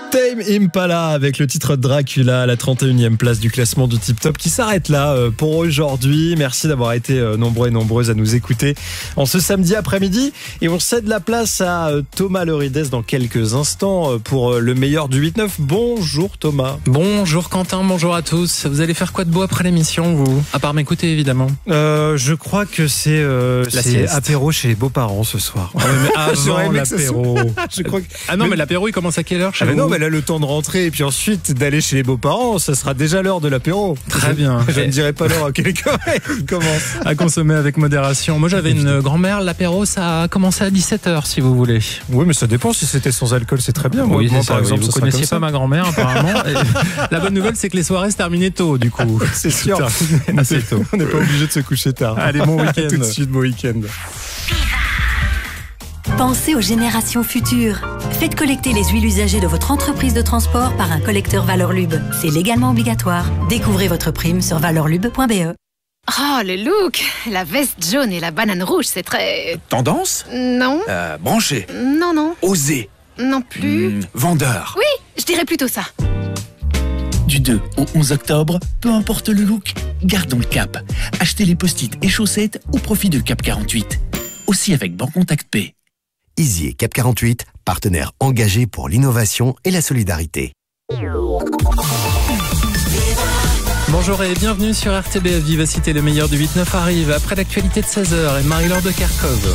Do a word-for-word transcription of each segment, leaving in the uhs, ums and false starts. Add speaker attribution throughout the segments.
Speaker 1: Tame Impala avec le titre Dracula à la trente et unième place du classement du Tip Top qui s'arrête là pour aujourd'hui. Merci d'avoir été nombreux et nombreuses à nous écouter en ce samedi après-midi et on cède la place à Thomas Lorides dans quelques instants pour le meilleur du huit neuf. Bonjour Thomas.
Speaker 2: Bonjour Quentin, bonjour à tous. Vous allez faire quoi de beau après l'émission, vous? À part m'écouter évidemment.
Speaker 1: Euh, je crois que c'est, euh, c'est apéro chez les beaux-parents ce soir.
Speaker 2: Ouais, mais avant l'apéro.
Speaker 1: Je crois que...
Speaker 2: Ah non, mais, mais l'apéro il commence à quelle heure chez
Speaker 1: ah
Speaker 2: vous?
Speaker 1: mais non, mais là le temps de rentrer et puis ensuite d'aller chez les beaux-parents, ça sera déjà l'heure de l'apéro.
Speaker 2: Très bien.
Speaker 1: Je, je ne dirai pas l'heure à quelqu'un qui commence.
Speaker 2: À consommer avec modération. Moi j'avais une grand-mère, l'apéro ça a commencé à dix-sept heures si vous voulez.
Speaker 1: Oui, mais ça dépend, si c'était sans alcool c'est très bien. Moi,
Speaker 2: oui,
Speaker 1: moi
Speaker 2: ça,
Speaker 1: par
Speaker 2: oui,
Speaker 1: exemple,
Speaker 2: vous
Speaker 1: ça
Speaker 2: connaissiez pas ma grand-mère apparemment. La bonne nouvelle c'est que les soirées se terminaient tôt du coup.
Speaker 1: C'est sûr.
Speaker 2: Assez tôt.
Speaker 1: On n'est pas obligé de se coucher tard.
Speaker 2: Allez, bon week-end.
Speaker 1: Tout de suite, bon week-end.
Speaker 3: Pensez aux générations futures. Faites collecter les huiles usagées de votre entreprise de transport par un collecteur Valorlub. C'est légalement obligatoire. Découvrez votre prime sur valorlub point b e.
Speaker 4: Oh, le look! La veste jaune et la banane rouge, c'est très...
Speaker 5: Tendance?
Speaker 4: Non.
Speaker 5: Euh, branché?
Speaker 4: Non, non.
Speaker 5: Osé?
Speaker 4: Non plus.
Speaker 5: Mmh, vendeur?
Speaker 4: Oui, je dirais plutôt ça.
Speaker 6: Du deux au onze octobre, peu importe le look, gardons le cap. Achetez les post-it et chaussettes au profit de Cap quarante-huit. Aussi avec Bancontact Pay.
Speaker 7: Easy et Cap quarante-huit, partenaires engagés pour l'innovation et la solidarité.
Speaker 2: Bonjour et bienvenue sur R T B F Vivacité, le meilleur du huit neuf arrive après l'actualité de seize heures et Marie-Laure de Kerkhove.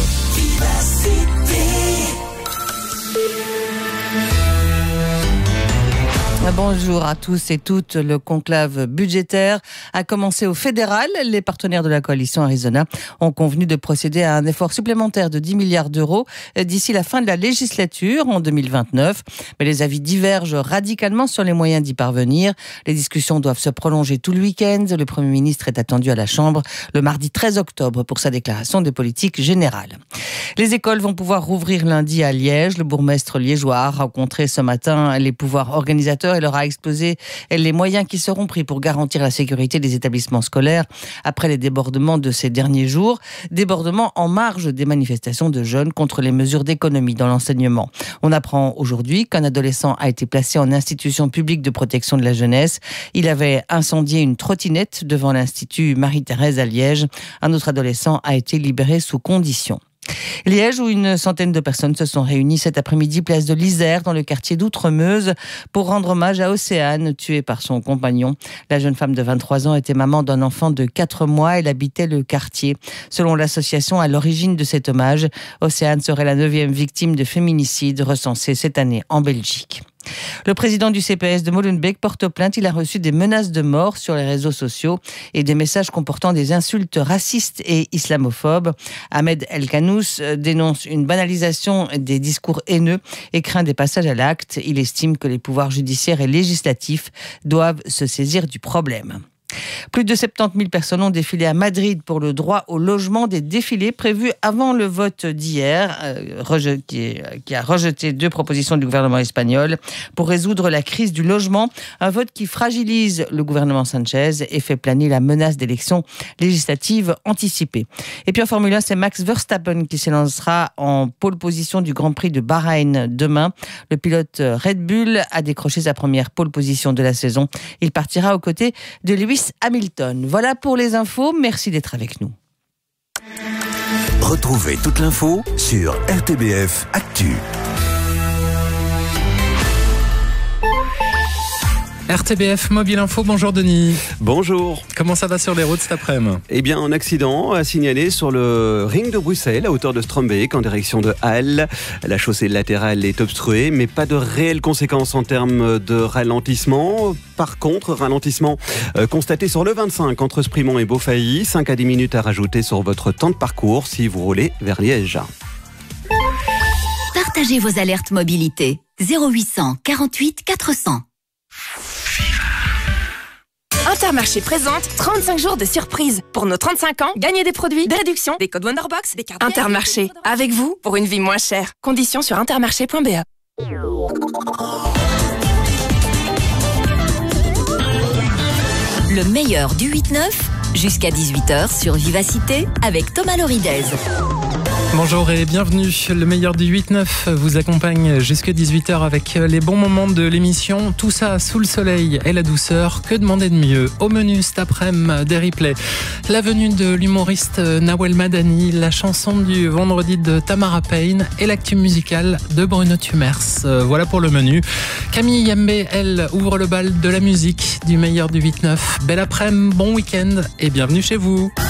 Speaker 8: Bonjour à tous et toutes. Le conclave budgétaire a commencé au fédéral. Les partenaires de la coalition Arizona ont convenu de procéder à un effort supplémentaire de dix milliards d'euros d'ici la fin de la législature en deux mille vingt-neuf. Mais les avis divergent radicalement sur les moyens d'y parvenir. Les discussions doivent se prolonger tout le week-end. Le Premier ministre est attendu à la Chambre le mardi treize octobre pour sa déclaration de politique générale. Les écoles vont pouvoir rouvrir lundi à Liège. Le bourgmestre liégeois a rencontré ce matin les pouvoirs organisateurs et leur a exposé les moyens qui seront pris pour garantir la sécurité des établissements scolaires après les débordements de ces derniers jours. Débordements en marge des manifestations de jeunes contre les mesures d'économie dans l'enseignement. On apprend aujourd'hui qu'un adolescent a été placé en institution publique de protection de la jeunesse. Il avait incendié une trottinette devant l'Institut Marie-Thérèse à Liège. Un autre adolescent a été libéré sous condition. Liège, où une centaine de personnes se sont réunies cet après-midi place de l'Isère, dans le quartier d'Outremeuse, pour rendre hommage à Océane, tuée par son compagnon. La jeune femme de vingt-trois ans était maman d'un enfant de quatre mois. Elle habitait le quartier. Selon l'association à l'origine de cet hommage, Océane serait la neuvième victime de féminicide recensée cette année en Belgique. Le président du C P S de Molenbeek porte plainte. Il a reçu des menaces de mort sur les réseaux sociaux et des messages comportant des insultes racistes et islamophobes. Ahmed El Kanous dénonce une banalisation des discours haineux et craint des passages à l'acte. Il estime que les pouvoirs judiciaires et législatifs doivent se saisir du problème. Plus de soixante-dix mille personnes ont défilé à Madrid pour le droit au logement. Des défilés prévus avant le vote d'hier, euh, rejeté, qui a rejeté deux propositions du gouvernement espagnol pour résoudre la crise du logement. Un vote qui fragilise le gouvernement Sanchez et fait planer la menace d'élections législatives anticipées. Et puis en Formule un, c'est Max Verstappen qui s'élancera en pole position du Grand Prix de Bahreïn demain. Le pilote Red Bull a décroché sa première pole position de la saison. Il partira aux côtés de Lewis Hamilton. Voilà pour les infos. Merci d'être avec nous.
Speaker 7: Retrouvez toute l'info sur R T B F Actu.
Speaker 2: R T B F Mobile Info, bonjour Denis.
Speaker 9: Bonjour.
Speaker 2: Comment ça va sur les routes cet après-midi?
Speaker 9: Eh bien, un accident à signaler sur le ring de Bruxelles, à hauteur de Strombeek, en direction de Halle. La chaussée latérale est obstruée, mais pas de réelles conséquences en termes de ralentissement. Par contre, ralentissement euh, constaté sur le vingt-cinq, entre Sprimont et Beaufailly. cinq à dix minutes à rajouter sur votre temps de parcours si vous roulez vers Liège.
Speaker 3: Partagez vos alertes mobilité. zéro huit cent quarante-huit quatre cents.
Speaker 10: Intermarché présente trente-cinq jours de surprise. Pour nos trente-cinq ans, gagnez des produits, des réductions, des codes Wonderbox, des cartes... Intermarché, avec vous, pour une vie moins chère. Conditions sur intermarché point b e.
Speaker 3: Le meilleur du huit neuf, jusqu'à dix-huit heures sur Vivacité, avec Thomas Lorides.
Speaker 2: Bonjour et bienvenue. Le meilleur du huit neuf vous accompagne jusqu'à dix-huit heures avec les bons moments de l'émission. Tout ça sous le soleil et la douceur. Que demander de mieux? Au menu cet après-midi, des replays. La venue de l'humoriste Nawel Madani, la chanson du vendredi de Tamara Payne et l'actu musicale de Bruno Tumers. Voilà pour le menu. Camille Yambe, elle, ouvre le bal de la musique du meilleur du huit neuf. Bel après-midi, bon week-end et bienvenue chez vous.